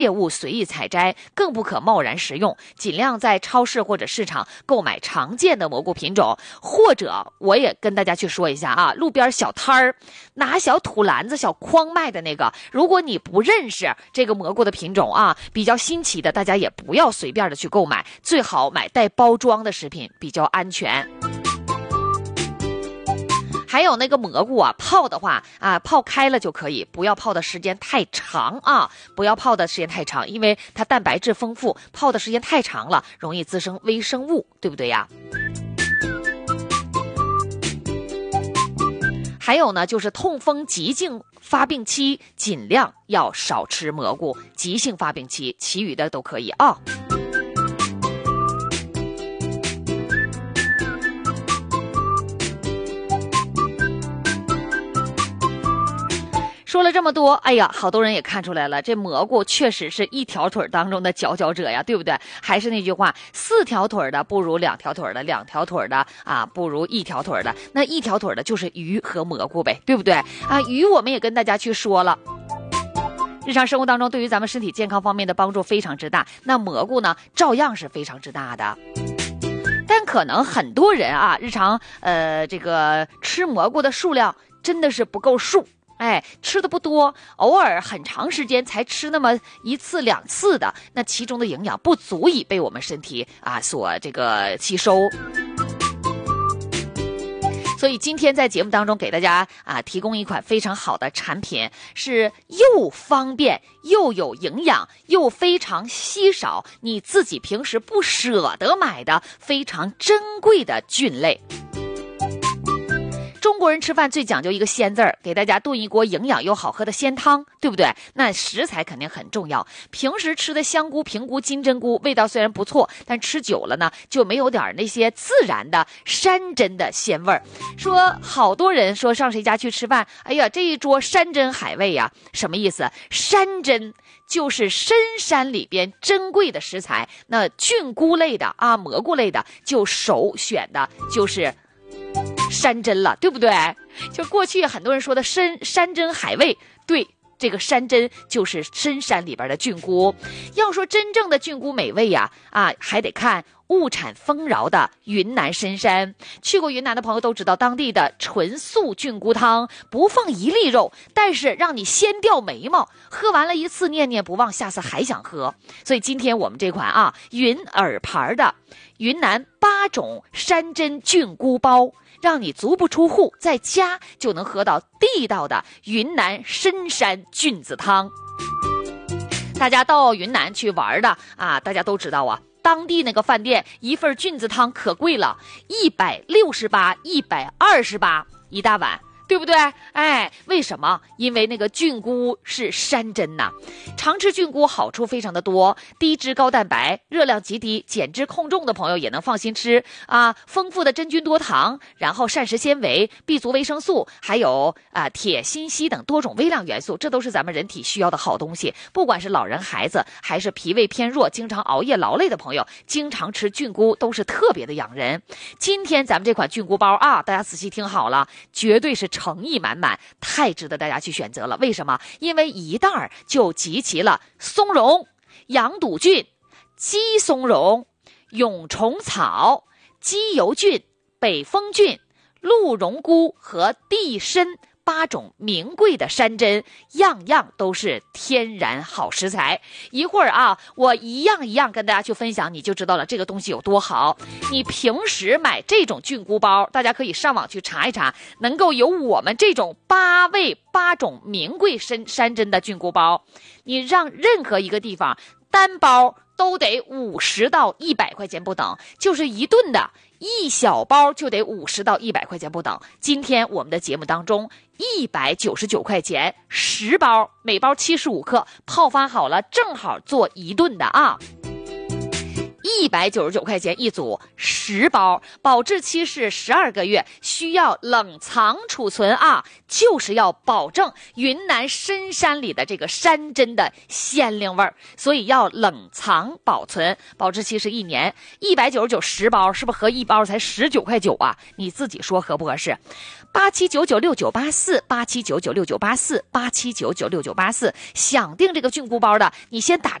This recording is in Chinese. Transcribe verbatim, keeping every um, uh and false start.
猎物随意采摘，更不可贸然食用，尽量在超市或者市场购买常见的蘑菇品种，或者我也跟大家去说一下啊，路边小摊儿拿小土篮子、小筐卖的那个，如果你不认识这个蘑菇的品种啊，比较新奇的，大家也不要随便的去购买，最好买带包装的食品，比较安全。还有那个蘑菇啊，泡的话啊，泡开了就可以，不要泡的时间太长啊，不要泡的时间太长，因为它蛋白质丰富，泡的时间太长了，容易滋生微生物，对不对呀？还有呢，就是痛风急性发病期，尽量要少吃蘑菇，急性发病期，其余的都可以啊。说了这么多，哎呀，好多人也看出来了，这蘑菇确实是一条腿当中的佼佼者呀，对不对？还是那句话，四条腿的不如两条腿的，两条腿的啊不如一条腿的，那一条腿的就是鱼和蘑菇呗，对不对？啊，鱼我们也跟大家去说了，日常生活当中对于咱们身体健康方面的帮助非常之大，那蘑菇呢照样是非常之大的。但可能很多人啊，日常呃这个吃蘑菇的数量真的是不够数。哎，吃的不多，偶尔很长时间才吃那么一次两次的，那其中的营养不足以被我们身体啊所这个吸收。所以今天在节目当中给大家啊提供一款非常好的产品，是又方便又有营养又非常稀少，你自己平时不舍得买的非常珍贵的菌类。中国人吃饭最讲究一个鲜字儿，给大家炖一锅营养又好喝的鲜汤，对不对？那食材肯定很重要。平时吃的香菇、平菇、金针菇味道虽然不错，但吃久了呢就没有点那些自然的山珍的鲜味儿。说好多人说上谁家去吃饭，哎呀，这一桌山珍海味呀，什么意思？山珍就是深山里边珍贵的食材，那菌菇类的啊，蘑菇类的就首选的就是山珍了，对不对？就过去很多人说的山山珍海味，对，这个山珍就是深山里边的菌菇。要说真正的菌菇美味呀，啊，还得看物产丰饶的云南深山。去过云南的朋友都知道，当地的纯素菌菇汤不放一粒肉，但是让你先掉眉毛，喝完了一次念念不忘，下次还想喝。所以今天我们这款啊云耳牌的云南八种山珍菌菇包，让你足不出户，在家就能喝到地道的云南深山菌子汤。大家到云南去玩的啊，大家都知道啊，当地那个饭店一份菌子汤可贵了，一百六十八、一百二十八一大碗。对不对？哎，为什么？因为那个菌菇是山珍呐。常吃菌菇好处非常的多，低脂高蛋白，热量极低，减脂控重的朋友也能放心吃啊。丰富的真菌多糖，然后膳食纤维、B 族维生素，还有啊铁、锌、硒等多种微量元素，这都是咱们人体需要的好东西。不管是老人、孩子，还是脾胃偏弱、经常熬夜劳累的朋友，经常吃菌菇都是特别的养人。今天咱们这款菌菇包啊，大家仔细听好了，绝对是诚意满满，太值得大家去选择了。为什么？因为一袋儿就集齐了松茸、羊肚菌、鸡松茸、蛹虫草、鸡油菌、北风菌、鹿茸菇和地参八种名贵的山珍，样样都是天然好食材。一会儿啊，我一样一样跟大家去分享，你就知道了这个东西有多好。你平时买这种菌菇包，大家可以上网去查一查，能够有我们这种八味八种名贵山山珍的菌菇包，你让任何一个地方单包都得五十到一百块钱不等，就是一顿的一小包就得五十到一百块钱不等。今天我们的节目当中一百九十九块钱十包，每包七十五克，泡发好了正好做一顿的啊。 一百九十九块钱一组，十包，保质期是十二个月，需要冷藏储存啊，就是要保证云南深山里的这个山珍的鲜灵味儿，所以要冷藏保存，保质期是一年。一百九十九十包，是不是合一包才十九块九啊？你自己说合不合适？八七九九六九八四，八七九九六九八四，八七九九六九八四，想订这个菌菇包的，你先打